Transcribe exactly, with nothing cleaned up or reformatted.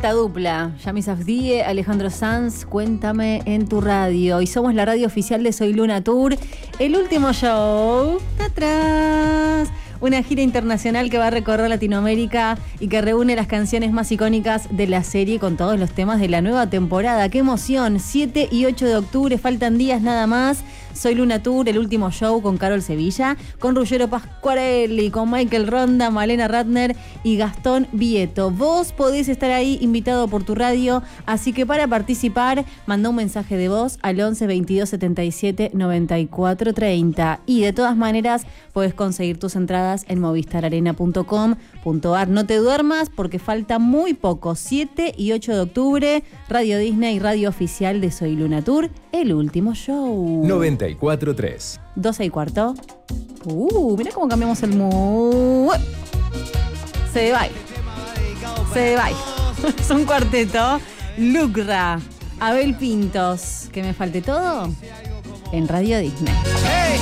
Alta dupla, Yami Safdie, Alejandro Sanz, Cuéntame en tu radio. Y somos la radio oficial de Soy Luna Tour. El último show está atrás. Una gira internacional que va a recorrer Latinoamérica y que reúne las canciones más icónicas de la serie con todos los temas de la nueva temporada. ¡Qué emoción! siete y ocho de octubre, faltan días nada más. Soy Luna Tour, el último show con Carol Sevilla, con Ruggero Pasquarelli, con Michael Ronda, Malena Ratner y Gastón Vieto. Vos podés estar ahí invitado por tu radio, así que para participar, mandá un mensaje de voz al once veintidós setenta y siete noventa y cuatro treinta. Y de todas maneras, podés conseguir tus entradas en movistar arena punto com punto ar. No te duermas porque falta muy poco, siete y ocho de octubre, Radio Disney, radio oficial de Soy Luna Tour, el último show. noventa y cuatro tres. doce y cuarto. Uh, mirá cómo cambiamos el mood. Se va. Se va. Es un cuarteto. Lucra, Abel Pintos. ¿Que me falte todo? En Radio Disney. Hey.